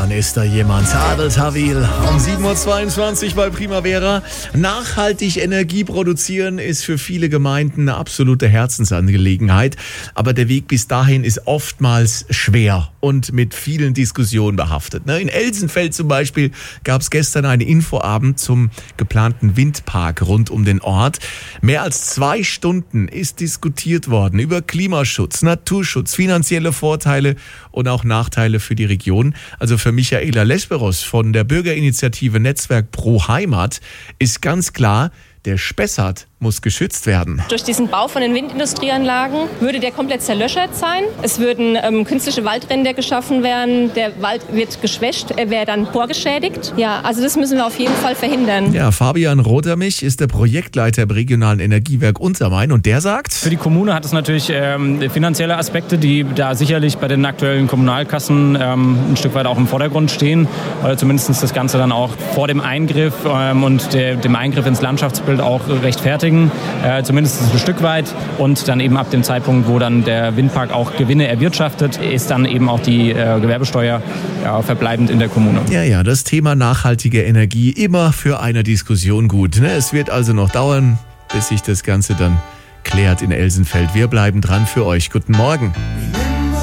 dann ist da jemand. Adel Tawil um 7.22 Uhr bei Primavera. Nachhaltig Energie produzieren ist für viele Gemeinden eine absolute Herzensangelegenheit. Aber der Weg bis dahin ist oftmals schwer und mit vielen Diskussionen behaftet. In Elsenfeld zum Beispiel gab es gestern einen Infoabend zum geplanten Windpark rund um den Ort. Mehr als 2 Stunden ist diskutiert worden über Klimaschutz, Naturschutz, finanzielle Vorteile und auch Nachteile für die Region. Also für Michaela Lesperos von der Bürgerinitiative Netzwerk Pro Heimat ist ganz klar, der Spessart muss geschützt werden. Durch diesen Bau von den Windindustrieanlagen würde der komplett zerlöschert sein. Es würden künstliche Waldränder geschaffen werden. Der Wald wird geschwächt, er wäre dann vorgeschädigt. Ja, also das müssen wir auf jeden Fall verhindern. Ja, Fabian Rotermich ist der Projektleiter im regionalen Energiewerk Untermain und der sagt: Für die Kommune hat es natürlich finanzielle Aspekte, die da sicherlich bei den aktuellen Kommunalkassen ein Stück weit auch im Vordergrund stehen, oder zumindest das Ganze dann auch vor dem Eingriff und dem Eingriff ins Landschaftsbild auch rechtfertigen. Zumindest ein Stück weit, und dann eben ab dem Zeitpunkt, wo dann der Windpark auch Gewinne erwirtschaftet, ist dann eben auch die Gewerbesteuer verbleibend in der Kommune. Ja, das Thema nachhaltige Energie immer für eine Diskussion gut. Es wird also noch dauern, bis sich das Ganze dann klärt in Elsenfeld. Wir bleiben dran für euch. Guten Morgen.